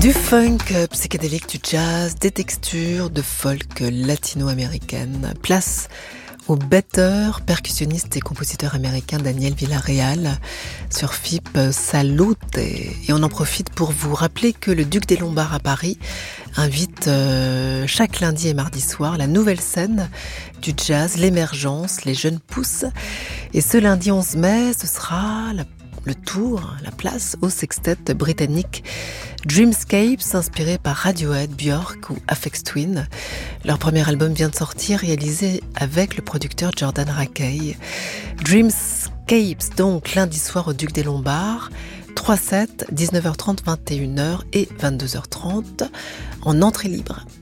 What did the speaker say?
Du funk psychédélique, du jazz, des textures de folk latino-américaine. Place au batteur, percussionniste et compositeur américain Daniel Villarreal sur FIP Salute. Et on en profite pour vous rappeler que le Duc des Lombards à Paris invite chaque lundi et mardi soir la nouvelle scène du jazz, l'émergence, les jeunes pousses. Et ce lundi 11 mai, ce sera le tour, la place au sextet britannique Dreamscapes, inspiré par Radiohead, Björk ou Aphex Twin. Leur premier album vient de sortir, réalisé avec le producteur Jordan Rakei. Dreamscapes, donc lundi soir au Duc des Lombards, 3-7, 19h30, 21h et 22h30 en entrée libre.